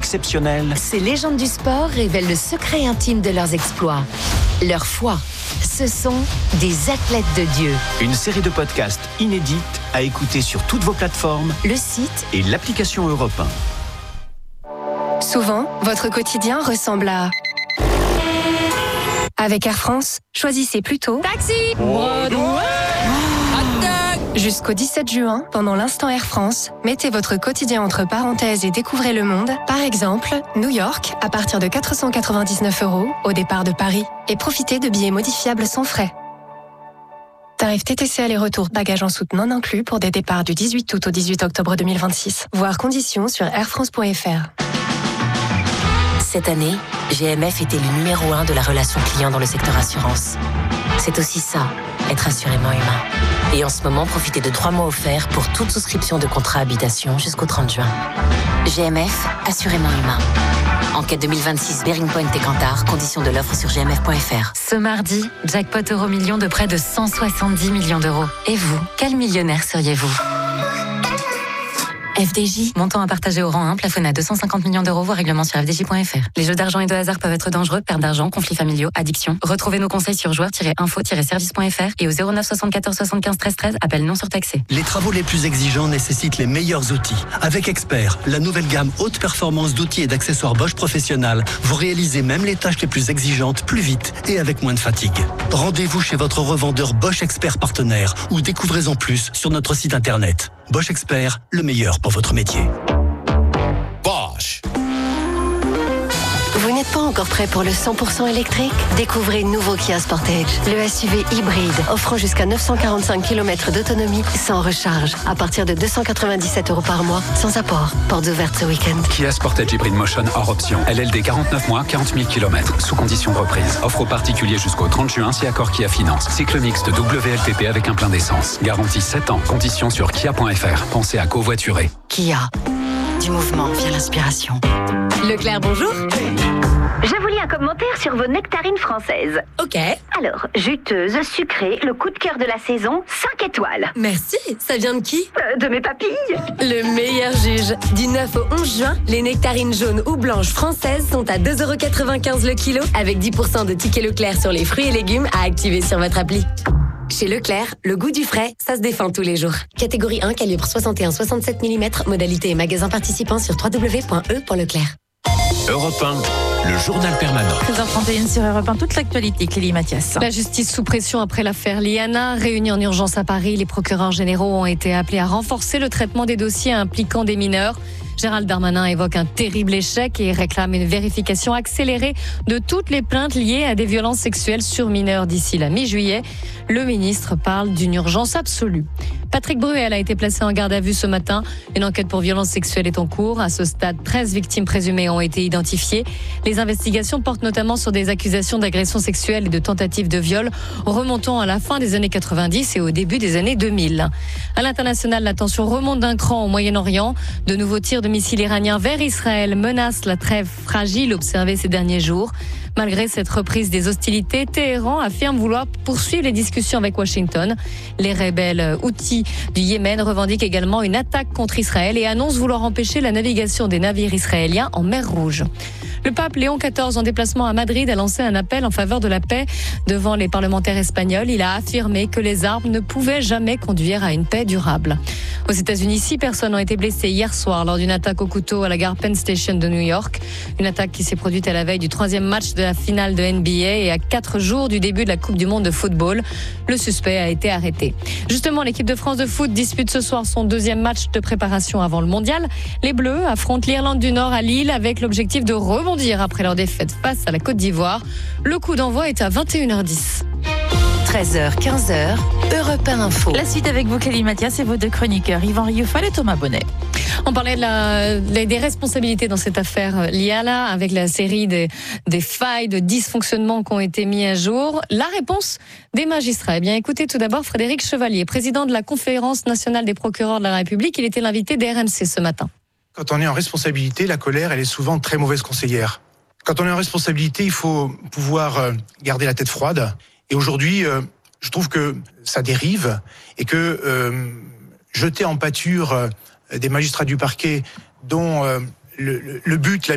exceptionnels. Ces légendes du sport révèlent le secret intime de leurs exploits. Leur foi. Ce sont des athlètes de Dieu. Une série de podcasts inédites à écouter sur toutes vos plateformes, le site et l'application Europe 1. Souvent, votre quotidien ressemble à... Avec Air France, choisissez plutôt... Taxi! Jusqu'au 17 juin, pendant l'instant Air France, mettez votre quotidien entre parenthèses et découvrez le monde. Par exemple, New York, à partir de 499 € au départ de Paris. Et profitez de billets modifiables sans frais. Tarif TTC aller-retour bagages en soute non inclus pour des départs du 18 août au 18 octobre 2026. Voir conditions sur airfrance.fr. Cette année, GMF était le numéro 1 de la relation client dans le secteur assurance. C'est aussi ça, être assurément humain. Et en ce moment, profitez de 3 mois offerts pour toute souscription de contrat habitation jusqu'au 30 juin. GMF, assurément humain. Enquête 2026, Bearing Point et Kantar, conditions de l'offre sur gmf.fr. Ce mardi, jackpot Euro-Million de près de 170 millions d'euros. Et vous, quel millionnaire seriez-vous ? FDJ, montant à partager au rang 1, plafonné à 250 millions d'euros, voire règlement sur fdj.fr. Les jeux d'argent et de hasard peuvent être dangereux, perte d'argent, conflits familiaux, addiction. Retrouvez nos conseils sur joueurs-info-service.fr et au 09 74 75 13 13, appel non surtaxé. Les travaux les plus exigeants nécessitent les meilleurs outils. Avec Expert, la nouvelle gamme haute performance d'outils et d'accessoires Bosch Professionnal, vous réalisez même les tâches les plus exigeantes plus vite et avec moins de fatigue. Rendez-vous chez votre revendeur Bosch Expert partenaire ou découvrez-en plus sur notre site internet. Bosch Expert, le meilleur pour votre métier. Bosch. Vous n'êtes pas encore prêt pour le 100% électrique ? Découvrez le nouveau Kia Sportage, le SUV hybride offrant jusqu'à 945 km d'autonomie sans recharge, à partir de 297 € par mois, sans apport. Portes ouvertes ce week-end. Kia Sportage Hybrid Motion hors option. LLD 49 mois, 40 000 km, sous condition de reprise. Offre aux particuliers jusqu'au 30 juin si accord Kia Finance. Cycle mixte WLTP avec un plein d'essence. Garantie 7 ans. Conditions sur kia.fr. Pensez à covoiturer. Kia. Du mouvement via l'inspiration. Leclerc, bonjour. Je vous lis un commentaire sur vos nectarines françaises. Ok. Alors, juteuse, sucrée, le coup de cœur de la saison, 5 étoiles. Merci. Ça vient de qui ? De mes papilles. Le meilleur juge. Du 9 au 11 juin, les nectarines jaunes ou blanches françaises sont à 2,95 € le kilo, avec 10% de tickets Leclerc sur les fruits et légumes à activer sur votre appli. Chez Leclerc, le goût du frais, ça se défend tous les jours. Catégorie 1, calibre 61-67 mm, modalité et magasin participant sur www.e.leclerc. Europe 1, le journal permanent. 13h31 sur Europe 1, toute l'actualité, Clélie Mathias. La justice sous pression après l'affaire Liana. Réunis en urgence à Paris, les procureurs généraux ont été appelés à renforcer le traitement des dossiers impliquant des mineurs. Gérald Darmanin évoque un terrible échec et réclame une vérification accélérée de toutes les plaintes liées à des violences sexuelles sur mineurs d'ici la mi-juillet. Le ministre parle d'une urgence absolue. Patrick Bruel a été placé en garde à vue ce matin. Une enquête pour violences sexuelles est en cours. À ce stade, 13 victimes présumées ont été identifiées. Les investigations portent notamment sur des accusations d'agression sexuelle et de tentatives de viol remontant à la fin des années 90 et au début des années 2000. À l'international, la tension remonte d'un cran au Moyen-Orient. De nouveaux tirs de missiles iraniens vers Israël menacent la trêve fragile observée ces derniers jours. Malgré cette reprise des hostilités, Téhéran affirme vouloir poursuivre les discussions avec Washington. Les rebelles Houthis du Yémen revendiquent également une attaque contre Israël et annoncent vouloir empêcher la navigation des navires israéliens en mer Rouge. Le pape Léon XIV, en déplacement à Madrid, a lancé un appel en faveur de la paix devant les parlementaires espagnols. Il a affirmé que les armes ne pouvaient jamais conduire à une paix durable. Aux États-Unis, 6 personnes ont été blessées hier soir lors d'une attaque au couteau à la gare Penn Station de New York. Une attaque qui s'est produite à la veille du 3e match de la finale de NBA et à 4 jours du début de la Coupe du Monde de football. Le suspect a été arrêté. Justement, l'équipe de France de foot dispute ce soir son 2e match de préparation avant le mondial. Les Bleus affrontent l'Irlande du Nord à Lille avec l'objectif de rebondir après leur défaite face à la Côte d'Ivoire. Le coup d'envoi est à 21h10. 13h, 15h, Europe 1 Info. La suite avec vous, Clélie Mathias, et vos deux chroniqueurs, Yvan Rioufal et Thomas Bonnet. On parlait des responsabilités dans cette affaire Liana, avec la série des failles, de dysfonctionnements qui ont été mis à jour. La réponse des magistrats. Eh bien, écoutez tout d'abord Frédéric Chevalier, président de la Conférence nationale des procureurs de la République. Il était l'invité d'RMC ce matin. Quand on est en responsabilité, la colère, elle est souvent très mauvaise conseillère. Quand on est en responsabilité, il faut pouvoir garder la tête froide. Et aujourd'hui, je trouve que ça dérive et que jeter en pâture des magistrats du parquet dont le but,